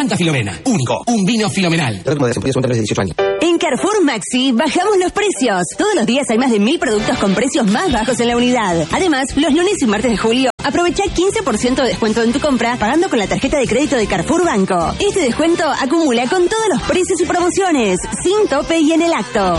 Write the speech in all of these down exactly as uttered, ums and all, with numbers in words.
Santa Filomena. Único. Un vino filomenal. En Carrefour Maxi bajamos los precios. Todos los días hay más de mil productos con precios más bajos en la unidad. Además, los lunes y martes de julio, aprovecha quince por ciento de descuento en tu compra pagando con la tarjeta de crédito de Carrefour Banco. Este descuento acumula con todos los precios y promociones, sin tope y en el acto.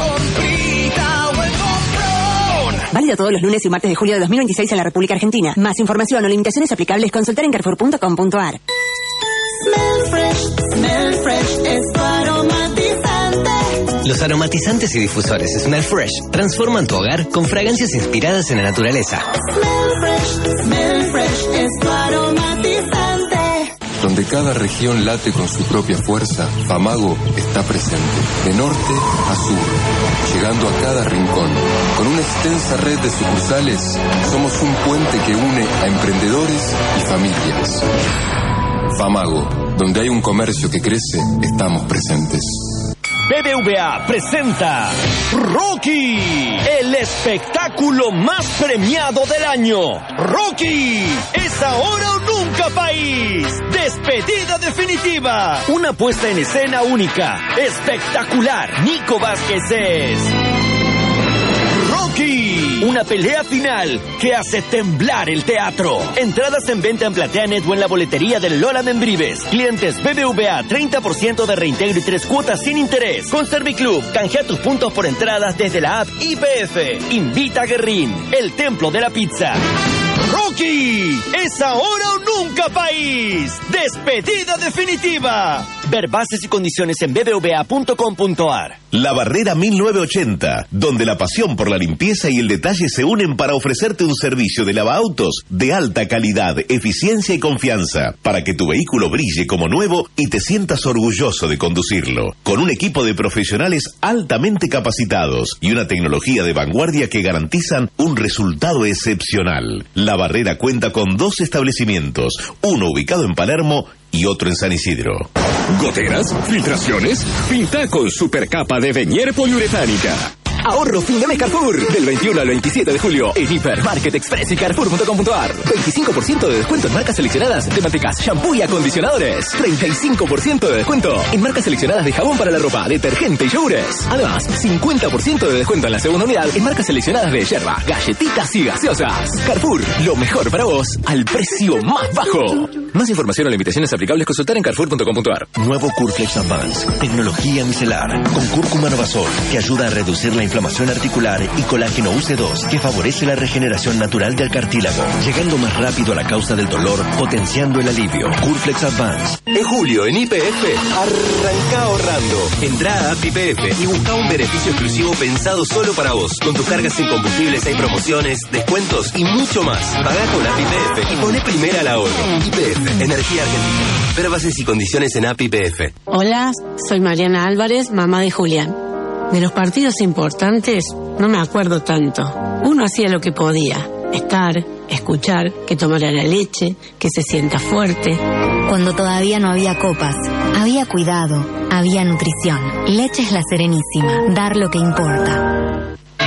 Válido todos los lunes y martes de julio de dos mil veintiséis en la República Argentina. Más información o limitaciones aplicables, consultar en carrefour punto com punto a r. Smell fresh, smell fresh es tu aromatizante. Los aromatizantes y difusores Smell Fresh transforman tu hogar con fragancias inspiradas en la naturaleza. Smell fresh, smell fresh es tu aromatizante. Donde cada región late con su propia fuerza, Famago está presente, de norte a sur, llegando a cada rincón. Con una extensa red de sucursales, somos un puente que une a emprendedores y familias. Famago, donde hay un comercio que crece, estamos presentes. B B V A presenta Rocky, el espectáculo más premiado del año. Rocky, es ahora o nunca, país. Despedida definitiva. Una puesta en escena única, espectacular. Nico Vázquez es Rocky, una pelea final que hace temblar el teatro. Entradas en venta en PlateaNet o en la boletería del Lola Membrives. Clientes B B V A, treinta por ciento de reintegro y tres cuotas sin interés. Con Serviclub, canjea tus puntos por entradas desde la app I P F. Invita a Guerrín, el templo de la pizza. Rocky, es ahora o nunca, país. Despedida definitiva. Ver bases y condiciones en b b v a punto com punto a r. La Barrera mil novecientos ochenta, donde la pasión por la limpieza y el detalle se unen para ofrecerte un servicio de lavaautos de alta calidad, eficiencia y confianza, para que tu vehículo brille como nuevo y te sientas orgulloso de conducirlo. Con un equipo de profesionales altamente capacitados y una tecnología de vanguardia que garantizan un resultado excepcional. La Barrera cuenta con dos establecimientos, uno ubicado en Palermo y otro en San Isidro. ¿Goteras? ¿Filtraciones? Pinta con supercapa de Venier poliuretánica. Ahorro fin de mes Carrefour. Del veintiuno al veintisiete de julio en Hipermarket Express y carrefour punto com punto a r. veinticinco por ciento de descuento en marcas seleccionadas de mantecas, shampoo y acondicionadores. treinta y cinco por ciento de descuento en marcas seleccionadas de jabón para la ropa, detergente y yogures. Además, cincuenta por ciento de descuento en la segunda unidad en marcas seleccionadas de yerba, galletitas y gaseosas. Carrefour, lo mejor para vos al precio más bajo. Más información o limitaciones aplicables, consultar en carrefour punto com punto a r. Nuevo Curflex Advance, tecnología micelar, con cúrcuma novasol, que ayuda a reducir la inflamación articular, y colágeno U C dos, que favorece la regeneración natural del cartílago, llegando más rápido a la causa del dolor, potenciando el alivio. Curflex Advance. En julio, en Y P F, arranca ahorrando. Entrá a app Y P F y busca un beneficio exclusivo pensado solo para vos. Con tus cargas en combustibles hay promociones, descuentos y mucho más. Pagá con app Y P F y poné primera al ahorro. Y P F, Energía Argentina. Ver bases y condiciones en app Y P F. Hola, soy Mariana Álvarez, mamá de Julián. De los partidos importantes no me acuerdo tanto. Uno hacía lo que podía. Estar, escuchar, que tomara la leche, que se sienta fuerte. Cuando todavía no había copas, había cuidado, había nutrición. Leche es La Serenísima. Dar lo que importa.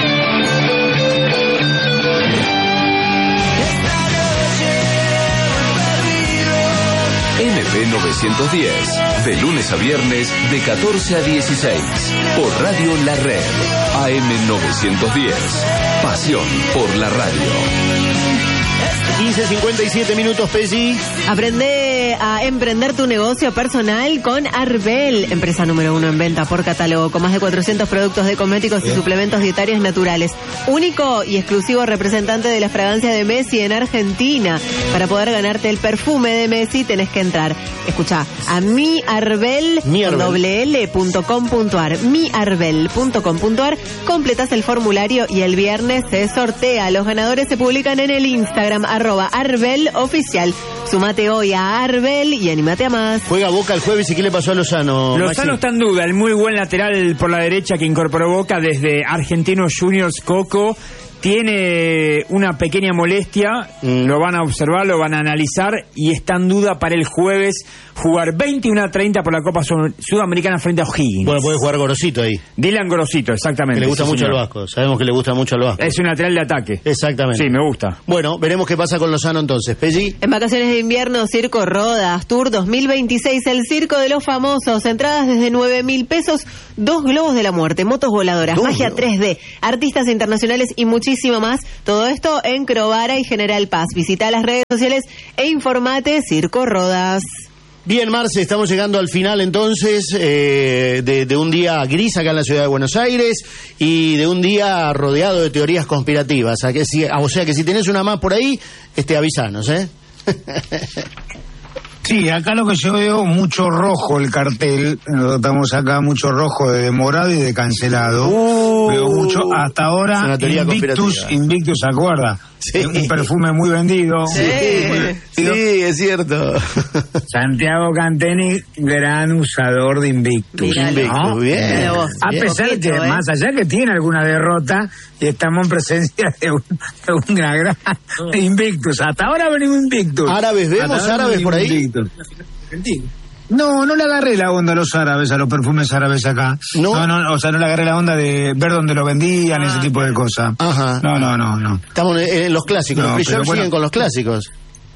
M P novecientos diez, de lunes a viernes, de catorce a dieciséis, por Radio La Red, A M novecientos diez, pasión por la radio. quince cincuenta y siete minutos, Pesi. Aprende a emprender tu negocio personal con Arbel, empresa número uno en venta por catálogo, con más de cuatrocientos productos de cosméticos y suplementos dietarios naturales. Único y exclusivo representante de la fragancia de Messi en Argentina. Para poder ganarte el perfume de Messi tenés que entrar, escuchá, a miarbel punto com punto a r, miarbel punto com punto a r, completás el formulario y el viernes se sortea. Los ganadores se publican en el Instagram, arroba Arbel Oficial. Sumate hoy a Arbel y animate a más. Juega Boca el jueves, ¿y qué le pasó a Lozano? Lozano Maxi? está en duda, el muy buen lateral por la derecha que incorporó Boca desde Argentinos Juniors, Coco, tiene una pequeña molestia, mm. lo van a observar, lo van a analizar y está en duda para el jueves jugar veintiuno a treinta por la Copa Sudamericana frente a O'Higgins. Bueno, puede jugar Gorosito ahí. Dylan Gorosito, exactamente. Que le gusta sí, mucho señor. al Vasco, sabemos que le gusta mucho al Vasco. Es un lateral de ataque. Exactamente. Sí, me gusta. Bueno, veremos qué pasa con Lozano entonces. Pelli. En vacaciones de invierno, Circo Rodas, Tour dos mil veintiséis, el Circo de los Famosos, entradas desde nueve mil pesos, dos globos de la muerte, motos voladoras, Dos magia globos. tres D, artistas internacionales y muchísimo más. Todo esto en Crovara y General Paz. Visita las redes sociales e informate Circo Rodas. Bien, Marce, estamos llegando al final entonces eh, de, de un día gris acá en la ciudad de Buenos Aires y de un día rodeado de teorías conspirativas. O sea que si, o sea que si tenés una más por ahí, este, avisanos, ¿eh? Sí, acá lo que yo veo, mucho rojo el cartel. Notamos acá mucho rojo de demorado y de cancelado. Uh, veo mucho, hasta ahora, Invictus, Invictus, ¿se acuerda? Sí. Un perfume muy vendido. Sí, muy vendido. Sí, es cierto. Santiago Canteni, gran usador de Invictus. Invictus, ¿no? Bien. A pesar de que, ¿eh? Más allá que tiene alguna derrota, y estamos en presencia de, un, de una gran Invictus. Hasta ahora venimos Invictus. ¿Árabes vemos? ¿Árabes por ahí? Invictus. No, no le agarré la onda a los árabes, a los perfumes árabes acá. No, no, no, o sea, no le agarré la onda de ver dónde lo vendían, ah, ese tipo de cosas. Ajá. No, no, no, no. Estamos en los clásicos, no, los free shops bueno, siguen con los clásicos.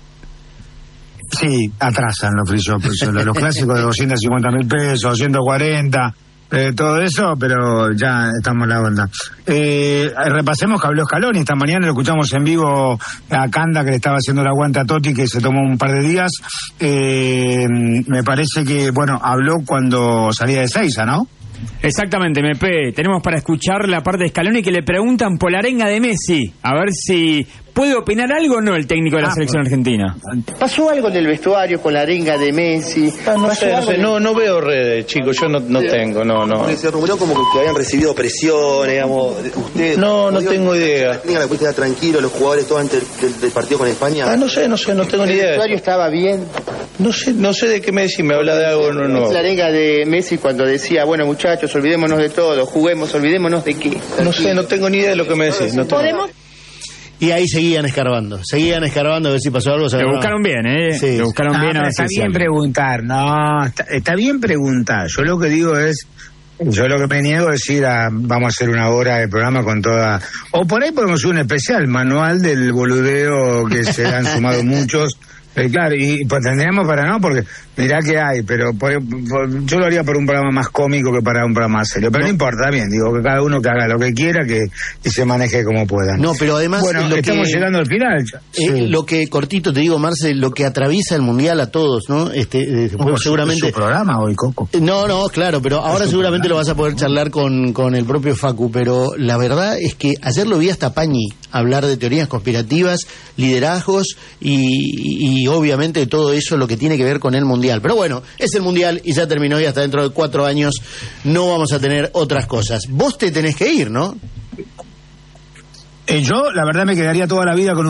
Sí, atrasan los free shops, los, los clásicos de doscientos cincuenta mil pesos, doscientos cuarenta, eh, todo eso, pero ya estamos en la onda. Eh, repasemos que habló Scaloni esta mañana, lo escuchamos en vivo a Canda, que le estaba haciendo el aguante a Totti, que se tomó un par de días. Eh, me parece que, bueno, habló cuando salía de Seiza, ¿no? Exactamente, M P. Tenemos para escuchar la parte de Scaloni que le preguntan por la arenga de Messi. A ver si puede opinar algo o no el técnico de la ah, selección pues. argentina. ¿Pasó algo en el vestuario con la arenga de Messi? Ah, no sé, no sé, no, no veo redes, chicos, yo no, no tengo, no, no. Porque se rumoró como que habían recibido presión, digamos, ustedes... No, no tengo idea. ¿Tengan la cuestión tranquilo los jugadores todo antes del, del partido con España? Ah, no sé, no sé, no tengo ni idea. ¿El vestuario estaba bien? No sé, no sé de qué Messi me habla de algo, no, no. La arenga de Messi cuando decía, bueno, muchachos, olvidémonos de todo, juguemos, olvidémonos de qué. No sé, no tengo ni idea de lo que me decís. No ¿Podemos? Y ahí seguían escarbando, seguían escarbando a ver si pasó algo. Lo buscaron bien, ¿eh? Sí. Lo buscaron ah, bien. A ver está si bien preguntar, no, está, está bien preguntar. Yo lo que digo es, yo lo que me niego es ir a, vamos a hacer una hora de programa con toda, o por ahí podemos hacer un especial, manual del boludeo que se han sumado muchos. Eh, claro, y pues tendríamos para no, porque mirá que hay, pero por, por, yo lo haría por un programa más cómico que para un programa más serio. Pero no, no importa, bien, digo, que cada uno que haga lo que quiera, que y se maneje como pueda. No, pero además... Bueno, lo estamos que, llegando al final. Eh, sí. Lo que, cortito te digo, Marce, lo que atraviesa el Mundial a todos, ¿no? Este, eh, no, seguramente... su programa hoy, Coco. No, no, claro, pero ahora seguramente programa. Lo vas a poder charlar con, con el propio Facu, pero la verdad es que ayer lo vi hasta Pañi hablar de teorías conspirativas, liderazgos y, y obviamente todo eso lo que tiene que ver con el Mundial. Pero bueno, es el Mundial y ya terminó y hasta dentro de cuatro años no vamos a tener otras cosas. Vos te tenés que ir, ¿no? Eh, yo, la verdad, me quedaría toda la vida con